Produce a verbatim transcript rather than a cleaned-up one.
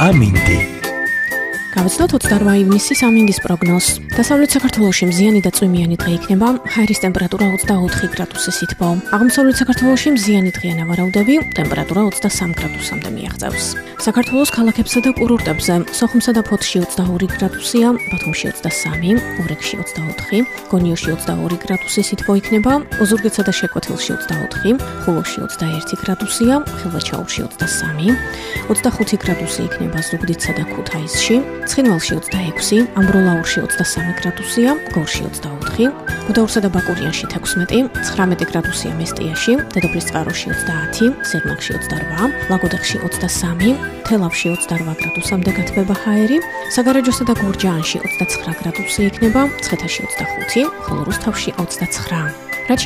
ამინდი. გავაცნოთ ოცდაორმა ივნისის ამინდის პროგნოზს. დასავლეთ საქართველოში მზიანი და წვიმიანი დღე იქნება, ჰაერის ტემპერატურა ოცდაოთხი გრადუსის ითბო. აღმოსავლეთ საქართველოში მზიანი დღეა ნავარაუდები, ტემპერატურა ოცდასამ გრადუსამდე მიაღწევს. საქართველოს ქალაქებსა და კურორტებზე სოხუმსა და ფოთში ოცდაორი გრადუსია, ბათუმში ოცდასამი, ურეკში ოცდაოთხი, გონიოში ოცდაორი გრადუსის ითბო იქნება, ოზურგეთსა და შეკვეთილში ოცდაოთხი, ხულოში ოცდაერთი გრადუსია, ხილვაჩაურში ოცდასამი, ოცდახუთი გრადუსი იქნება ზუგდიდსა და ქუთაისში. ცხინვალში ოცდაექვსი, ამბროლაურში ოცდასამი გრადუსია, გორში ოცდაოთხი, გუდაურსა და ბაკურიანში თექვსმეტი, ცხრამეტი გრადუსია მესტიაში, დედოფლისწყაროში ოცდაათი, სიღნაღში ოცდარვა, ლაგოდეხში ოცდასამი, თელავში ოცდარვა გრადუსამდე გათბება ჰაერი, საგარეჯოსა და გორჯაანში ოცდაცხრა გრადუსი იქნება, მცხეთაში ოცდახუთი, ხოლო რუსთავში ოცდაცხრა.